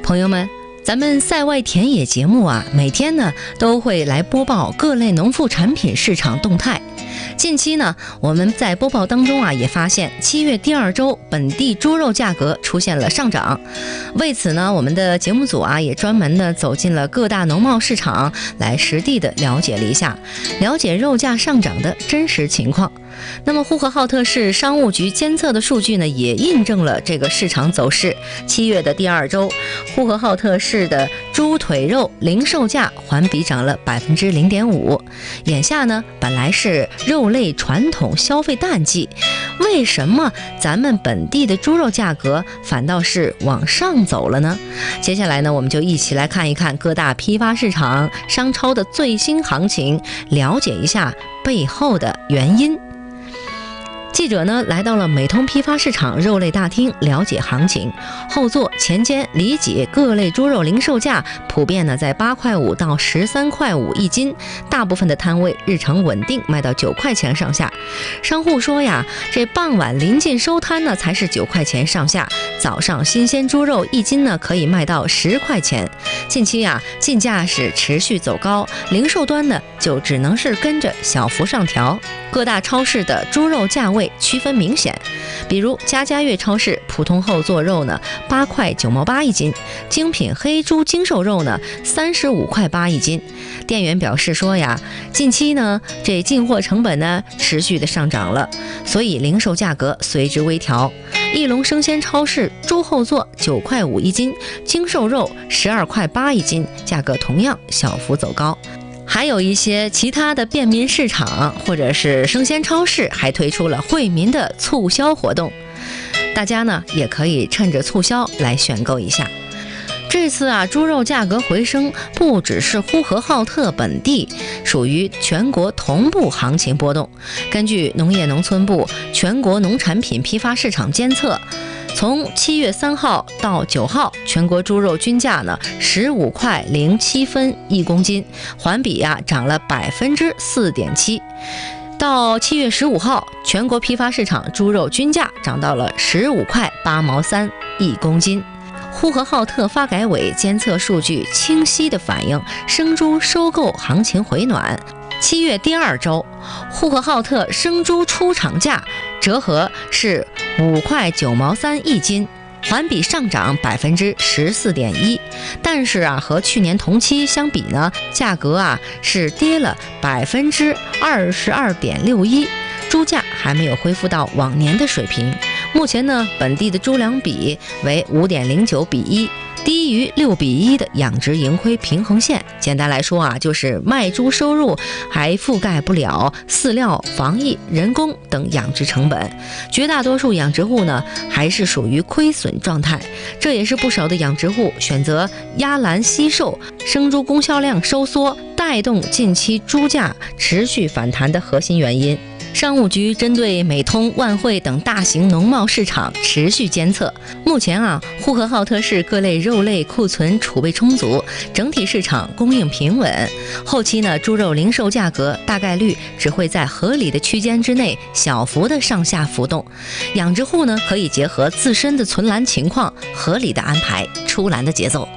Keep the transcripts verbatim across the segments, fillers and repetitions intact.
朋友们，咱们赛外田野节目啊，每天呢都会来播报各类农副产品市场动态。近期呢，我们在播报当中啊，也发现七月第二周本地猪肉价格出现了上涨。为此呢，我们的节目组啊，也专门的走进了各大农贸市场，来实地的了解了一下，了解肉价上涨的真实情况。那么呼和浩特市商务局监测的数据呢，也印证了这个市场走势。七月的第二周，呼和浩特市的猪腿肉零售价环比涨了百分之零点五。眼下呢，本来是肉类传统消费淡季，为什么咱们本地的猪肉价格反倒是往上走了呢？接下来呢，我们就一起来看一看各大批发市场、商超的最新行情，了解一下背后的原因。记者呢来到了美通批发市场肉类大厅了解行情，后座、前肩、里脊各类猪肉零售价普遍呢在八块五到十三块五一斤，大部分的摊位日常稳定卖到九块钱上下。商户说呀，这傍晚临近收摊呢才是九块钱上下，早上新鲜猪肉一斤呢可以卖到十块钱。近期呀进价是持续走高，零售端呢就只能是跟着小幅上调。各大超市的猪肉价位区分明显，比如家家悦超市普通后座肉呢八块九毛八一斤，精品黑猪精瘦肉呢三十五块八一斤。店员表示说呀，近期呢这进货成本呢持续的上涨了，所以零售价格随之微调。翼龙生鲜超市猪后座九块五一斤，精瘦肉十二块八一斤，价格同样小幅走高。还有一些其他的便民市场或者是生鲜超市还推出了惠民的促销活动，大家呢也可以趁着促销来选购一下。这次啊，猪肉价格回升不只是呼和浩特本地，属于全国同步行情波动。根据农业农村部全国农产品批发市场监测，从七月三号到九号，全国猪肉均价呢十五块零七分一公斤，环比啊涨了百分之四点七。到七月十五号，全国批发市场猪肉均价涨到了十五块八毛三一公斤。呼和浩特发改委监测数据清晰地反映生猪收购行情回暖。七月第二周，呼和浩特生猪出厂价折合是五块九毛三一斤，环比上涨百分之十四点一。但是啊，和去年同期相比呢，价格啊是跌了百分之二十二点六一，猪价还没有恢复到往年的水平。目前呢，本地的猪粮比为五点零九比一，低于六比一的养殖盈亏平衡线。简单来说啊，就是卖猪收入还覆盖不了饲料、防疫、人工等养殖成本，绝大多数养殖户呢还是属于亏损状态。这也是不少的养殖户选择压栏惜售，生猪供销量收缩，带动近期猪价持续反弹的核心原因。商务局针对美通、万汇等大型农贸市场持续监测，目前啊，呼和浩特市各类肉类库存储备充足，整体市场供应平稳。后期呢，猪肉零售价格大概率只会在合理的区间之内小幅的上下浮动，养殖户呢可以结合自身的存栏情况，合理的安排出栏的节奏。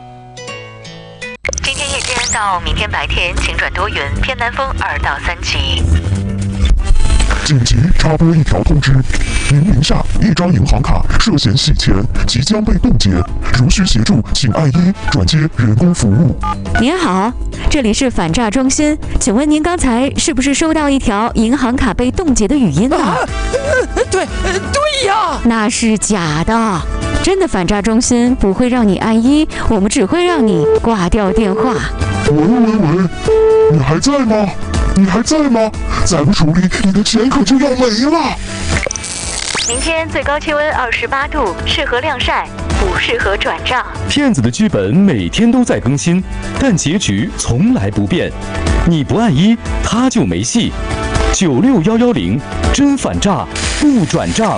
今天夜间到明天白天晴转多云，偏南风二到三级。 紧急插播一条通知：您名下一张银行卡涉嫌洗钱，即将被冻结，如需协助，请按一转接人工服务。 您好，这里是反诈中心，请问您刚才是不是收到一条银行卡被冻结的语音呢？ 啊，呃、对，呃、对呀， 那是假的。真的反诈中心不会让你按一，我们只会让你挂掉电话。 喂喂喂，你还在吗？你还在吗？再不处理，你的钱可就要没了。 明天最高气温二十八度，适合晾晒，不适合转账。 骗子的剧本每天都在更新，但结局从来不变。你不按一，他就没戏。九六幺幺零，真反诈不转账。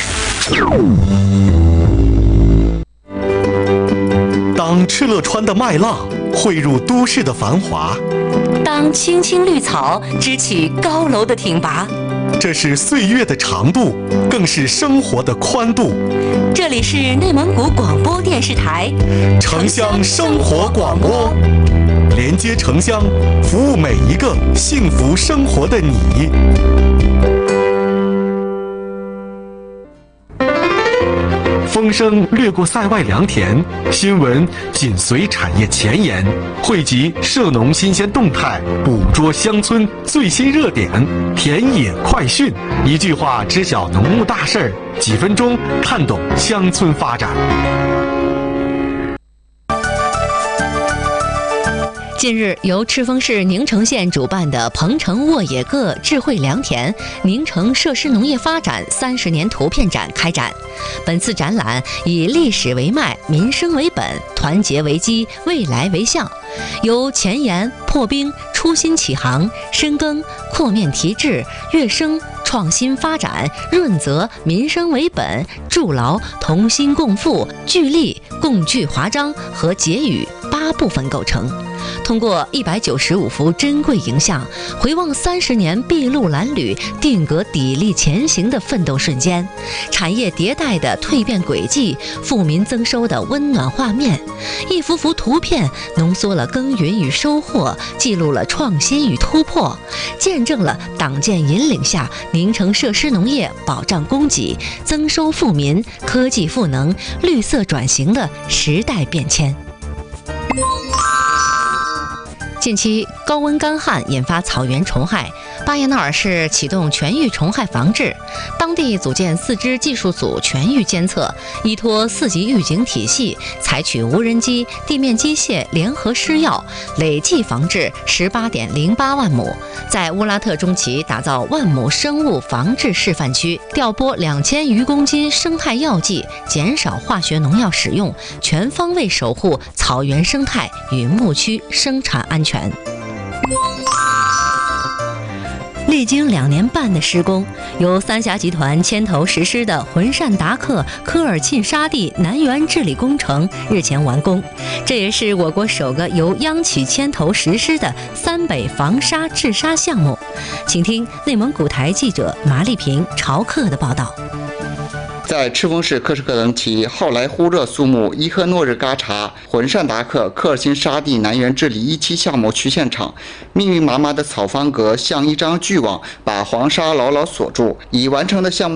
当敕勒川的麦浪汇入都市的繁华， 当青青绿草支起高楼的挺拔， 这是岁月的长度，更是生活的宽度。 这里是内蒙古广播电视台城乡生活广播，连接城乡，服务每一个幸福生活的你。风声掠过塞外良田，新闻紧随产业前沿，汇集涉农新鲜动态，捕捉乡村最新热点，田野快讯，一句话知晓农牧大事儿，几分钟看懂乡村发展。 近日，由赤峰市宁城县主办的鹏城沃野个智慧良田宁城设施农业发展三十年图片展开展。本次展览以历史为脉，民生为本，团结为基，未来为向，由前沿、破冰、初心起航、深耕、扩面提质、跃升、创新发展、润泽、民生为本、筑牢、同心共富、聚力、共聚华章和结语八部分构成。通过一百九十五幅珍贵影像，回望三十年筚路蓝缕、定格砥砺前行的奋斗瞬间，产业迭代的蜕变轨迹，富民增收的温暖画面。一幅幅图片浓缩了耕耘与收获，记录了创新与突破，见证了党建引领下宁城设施农业保障供给、增收富民、科技赋能、绿色转型的时代变迁。近期高温干旱引发草原虫害，巴彦淖尔市启动全域虫害防治，当地组建四支技术组全域监测，依托四级预警体系，采取无人机、地面机械联合施药，累计防治十八点零八万亩。在乌拉特中旗打造万亩生物防治示范区，调拨两千余公斤生态药剂，减少化学农药使用，全方位守护草原生态与牧区生产安全。历经两年半的施工，由三峡集团牵头实施的浑善达克科尔沁沙地南源治理工程日前完工，这也是我国首个由央企牵头实施的三北防沙治沙项目。请听内蒙古台记者马丽萍、朝克的报道。 在赤峰市克什克登旗浩莱呼热苏木伊赫诺日嘎查浑善达克科尔沁沙地南源治理一期项目区现场，密密麻麻的草方格像一张巨网，把黄沙牢牢锁住。已完成的项目